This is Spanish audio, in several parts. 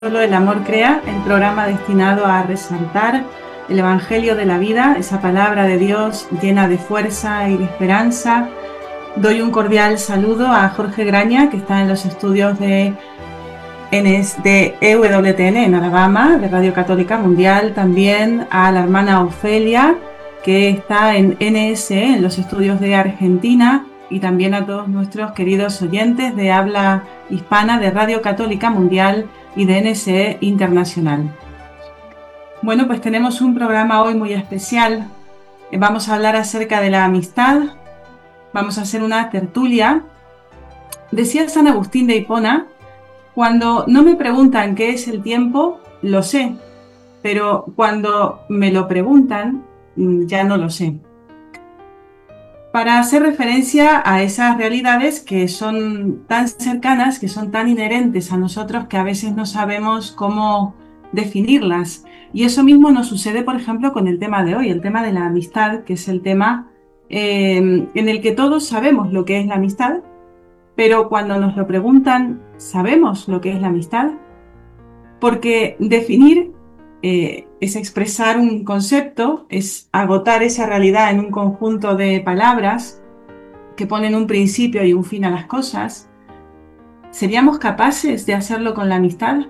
Solo el amor crea, el programa destinado a resaltar el Evangelio de la vida, esa palabra de Dios llena de fuerza y de esperanza. Doy un cordial saludo a Jorge Graña, que está en los estudios de EWTN en Alabama, de Radio Católica Mundial, también a la hermana Ofelia, que está en NSE, en los estudios de Argentina, y también a todos nuestros queridos oyentes de habla hispana de Radio Católica Mundial y de NSE Internacional. Bueno, pues tenemos un programa hoy muy especial. Vamos a hablar acerca de la amistad, vamos a hacer una tertulia. Decía San Agustín de Hipona: cuando no me preguntan qué es el tiempo, lo sé, pero cuando me lo preguntan, ya no lo sé. Para hacer referencia a esas realidades que son tan cercanas, que son tan inherentes a nosotros, que a veces no sabemos cómo definirlas. Y eso mismo nos sucede, por ejemplo, con el tema de hoy, el tema de la amistad, que es el tema en el que todos sabemos lo que es la amistad, pero cuando nos lo preguntan, ¿sabemos lo que es la amistad? Porque definir es expresar un concepto, es agotar esa realidad en un conjunto de palabras que ponen un principio y un fin a las cosas. ¿Seríamos capaces de hacerlo con la amistad?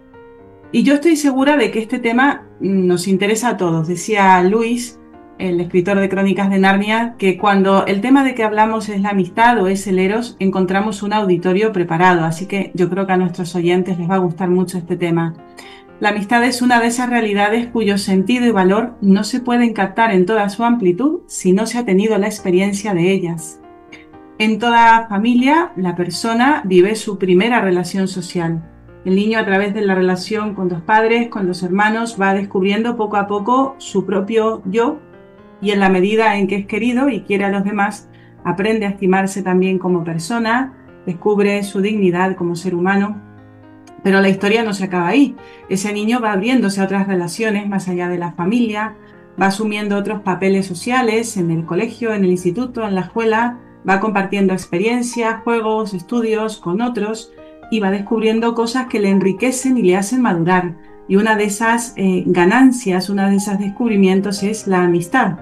Y yo estoy segura de que este tema nos interesa a todos. Decía Luis, el escritor de Crónicas de Narnia, que cuando el tema de que hablamos es la amistad o es el eros, encontramos un auditorio preparado. Así que yo creo que a nuestros oyentes les va a gustar mucho este tema. La amistad es una de esas realidades cuyo sentido y valor no se pueden captar en toda su amplitud si no se ha tenido la experiencia de ellas. En toda familia, la persona vive su primera relación social. El niño, a través de la relación con los padres, con los hermanos, va descubriendo poco a poco su propio yo, y en la medida en que es querido y quiere a los demás, aprende a estimarse también como persona, descubre su dignidad como ser humano. Pero la historia no se acaba ahí. Ese niño va abriéndose a otras relaciones más allá de la familia, va asumiendo otros papeles sociales en el colegio, en el instituto, en la escuela, va compartiendo experiencias, juegos, estudios con otros y va descubriendo cosas que le enriquecen y le hacen madurar. Y una de esas ganancias, una de esos descubrimientos es la amistad.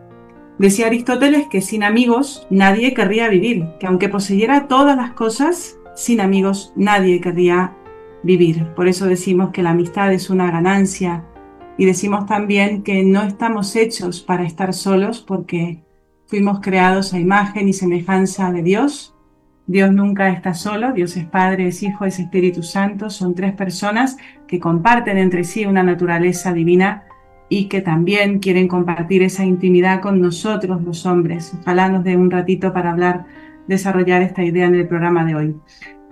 Decía Aristóteles que sin amigos nadie querría vivir, que aunque poseyera todas las cosas, sin amigos nadie querría vivir. Por eso decimos que la amistad es una ganancia y decimos también que no estamos hechos para estar solos porque fuimos creados a imagen y semejanza de Dios. Dios nunca está solo, Dios es Padre, es Hijo, es Espíritu Santo, son tres personas que comparten entre sí una naturaleza divina y que también quieren compartir esa intimidad con nosotros los hombres. Ojalá nos dé un ratito para desarrollar esta idea en el programa de hoy.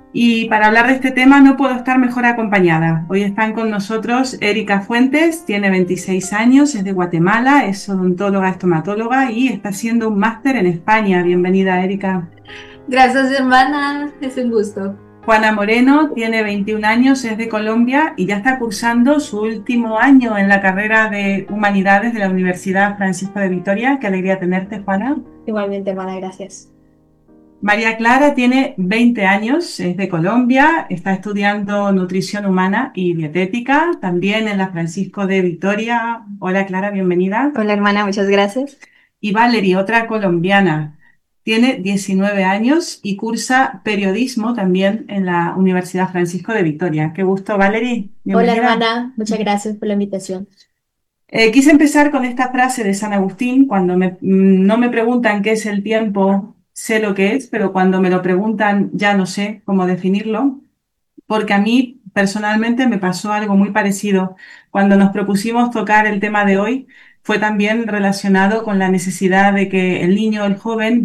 Y para hablar de este tema no puedo estar mejor acompañada. Hoy están con nosotros Erika Fuentes, tiene 26 años, es de Guatemala, es odontóloga, estomatóloga y está haciendo un máster en España. Bienvenida, Erika. Gracias, hermana, es un gusto. Juana Moreno tiene 21 años, es de Colombia y ya está cursando su último año en la carrera de Humanidades de la Universidad Francisco de Vitoria. Qué alegría tenerte, Juana. Igualmente, hermana, gracias. María Clara tiene 20 años, es de Colombia, está estudiando nutrición humana y dietética, también en la Francisco de Vitoria. Hola Clara, bienvenida. Hola, hermana, muchas gracias. Y Valerie, otra colombiana, tiene 19 años y cursa periodismo también en la Universidad Francisco de Vitoria. Qué gusto, Valerie, Hola, bienvenida. hermana, muchas gracias por la invitación. Quise empezar con esta frase de San Agustín: cuando no me preguntan qué es el tiempo, sé lo que es, pero cuando me lo preguntan ya no sé cómo definirlo, porque a mí personalmente me pasó algo muy parecido. Cuando nos propusimos tocar el tema de hoy, fue también relacionado con la necesidad de que el niño, el joven,